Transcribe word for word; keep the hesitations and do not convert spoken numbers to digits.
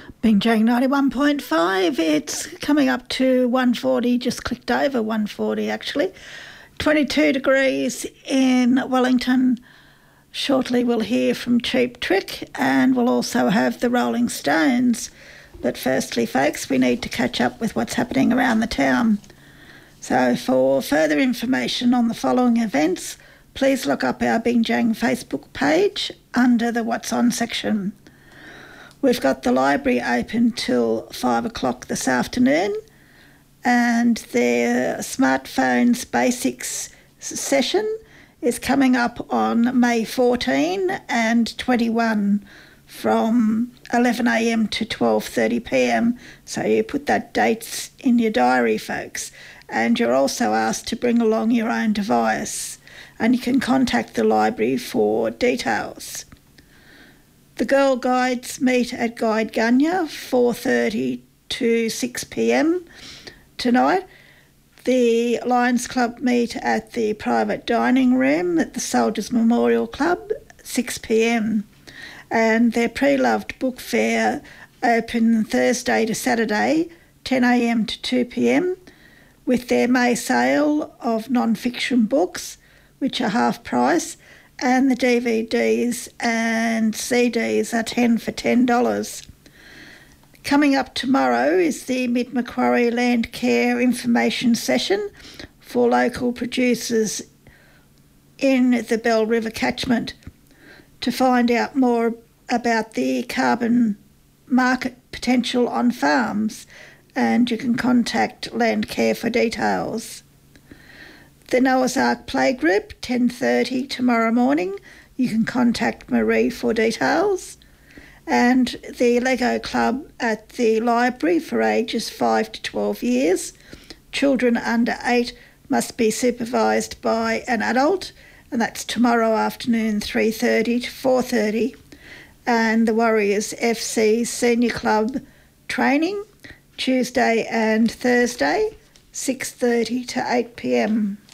Bingjang ninety-one point five, it's coming up to one forty, just clicked over one forty actually. twenty-two degrees in Wellington. Shortly we'll hear from Cheap Trick and we'll also have the Rolling Stones. But firstly, folks, we need to catch up with what's happening around the town. So for further information on the following events, please look up our Bingjang Facebook page under the What's On section. We've got the library open till five o'clock this afternoon, and their smartphones basics session is coming up on May fourteenth and twenty-one from eleven a m to twelve thirty p m. So you put that dates in your diary, folks. And you're also asked to bring along your own device, and you can contact the library for details. The Girl Guides meet at Guide Gunya, four thirty to six p m tonight. The Lions Club meet at the private dining room at the Soldiers Memorial Club, six p m. And their pre-loved book fair open Thursday to Saturday, ten a m to two p m, with their May sale of non-fiction books, which are half price, and the D V Ds and C Ds are ten for ten dollars. Coming up tomorrow is the Mid Macquarie Land Care Information Session for local producers in the Bell River catchment to find out more about the carbon market potential on farms, and you can contact Landcare for details. The Noah's Ark Playgroup, ten thirty tomorrow morning. You can contact Marie for details. And the Lego Club at the library for ages five to twelve years. Children under eight must be supervised by an adult, and that's tomorrow afternoon, three thirty to four thirty. And the Warriors F C Senior Club training, Tuesday and Thursday, six thirty to eight p m.